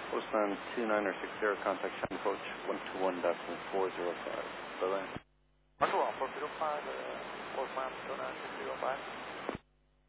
Postman 2960, contact China Coach 121.405. Bye-bye. 121.405, Postman 2960, bye.